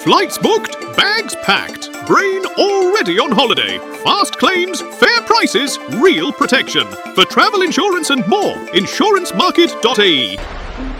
Flights booked, bags packed, brain already on holiday. Fast claims, fair prices, real protection. For travel insurance and more, insurancemarket.ie.